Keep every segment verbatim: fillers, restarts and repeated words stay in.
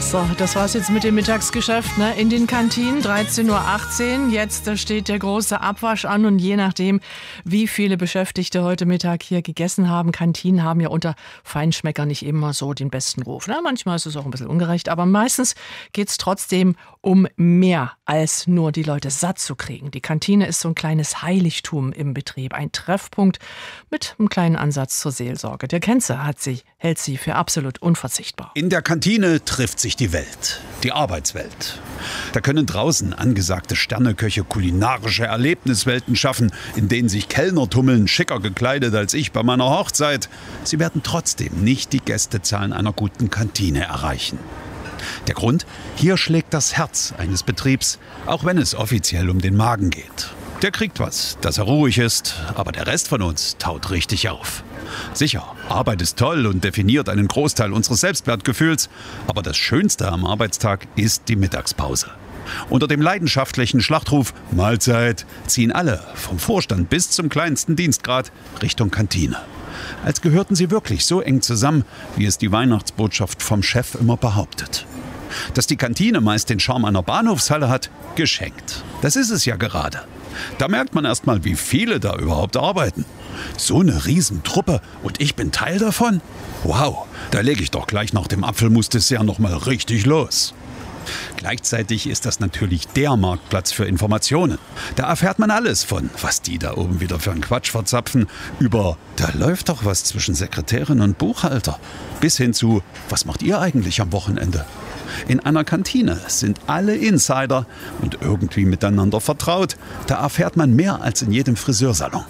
So, das war's jetzt mit dem Mittagsgeschäft, ne? In den Kantinen, dreizehn Uhr achtzehn. Jetzt steht der große Abwasch an und je nachdem, wie viele Beschäftigte heute Mittag hier gegessen haben, Kantinen haben ja unter Feinschmecker nicht immer so den besten Ruf. Ne? Manchmal ist es auch ein bisschen ungerecht, aber meistens geht's trotzdem um mehr als nur die Leute satt zu kriegen. Die Kantine ist so ein kleines Heiligtum im Betrieb, ein Treffpunkt mit einem kleinen Ansatz zur Seelsorge. Der Kenze hat sie, hält sie für absolut unverzichtbar. In der Kantine trifft sich die Welt, die Arbeitswelt. Da können draußen angesagte Sterneköche kulinarische Erlebniswelten schaffen, in denen sich Kellner tummeln, schicker gekleidet als ich bei meiner Hochzeit. Sie werden trotzdem nicht die Gästezahlen einer guten Kantine erreichen. Der Grund? Hier schlägt das Herz eines Betriebs, auch wenn es offiziell um den Magen geht. Der kriegt was, dass er ruhig ist, aber der Rest von uns taut richtig auf. Sicher, Arbeit ist toll und definiert einen Großteil unseres Selbstwertgefühls, aber das Schönste am Arbeitstag ist die Mittagspause. Unter dem leidenschaftlichen Schlachtruf Mahlzeit ziehen alle, vom Vorstand bis zum kleinsten Dienstgrad, Richtung Kantine. Als gehörten sie wirklich so eng zusammen, wie es die Weihnachtsbotschaft vom Chef immer behauptet. Dass die Kantine meist den Charme einer Bahnhofshalle hat, geschenkt. Das ist es ja gerade. Da merkt man erst mal, wie viele da überhaupt arbeiten. So eine Riesentruppe und ich bin Teil davon? Wow, da lege ich doch gleich nach dem Apfelmus-Dessert noch mal richtig los. Gleichzeitig ist das natürlich der Marktplatz für Informationen. Da erfährt man alles von, was die da oben wieder für einen Quatsch verzapfen, über, da läuft doch was zwischen Sekretärin und Buchhalter, bis hin zu, was macht ihr eigentlich am Wochenende? In einer Kantine sind alle Insider und irgendwie miteinander vertraut. Da erfährt man mehr als in jedem Friseursalon.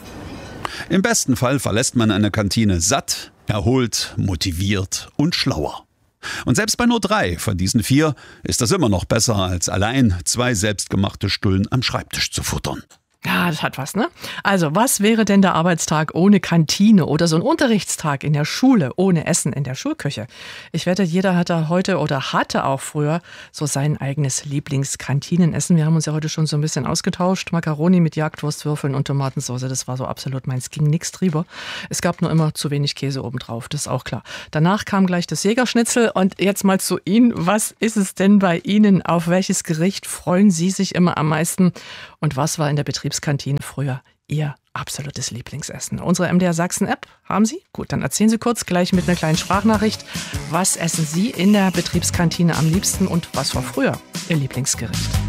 Im besten Fall verlässt man eine Kantine satt, erholt, motiviert und schlauer. Und selbst bei nur drei von diesen vier ist das immer noch besser, als allein zwei selbstgemachte Stullen am Schreibtisch zu futtern. Ja, das hat was, ne? Also, was wäre denn der Arbeitstag ohne Kantine oder so ein Unterrichtstag in der Schule ohne Essen in der Schulküche? Ich wette, jeder hat da heute oder hatte auch früher so sein eigenes Lieblingskantinenessen. Wir haben uns ja heute schon so ein bisschen ausgetauscht. Macaroni mit Jagdwurstwürfeln und Tomatensauce, das war so absolut meins. Ging nichts drüber. Es gab nur immer zu wenig Käse obendrauf, das ist auch klar. Danach kam gleich das Jägerschnitzel und jetzt mal zu Ihnen. Was ist es denn bei Ihnen? Auf welches Gericht freuen Sie sich immer am meisten? Und was war in der Betriebskantine früher Ihr absolutes Lieblingsessen? Unsere M D R Sachsen-App haben Sie? Gut, dann erzählen Sie kurz gleich mit einer kleinen Sprachnachricht. Was essen Sie in der Betriebskantine am liebsten und was war früher Ihr Lieblingsgericht?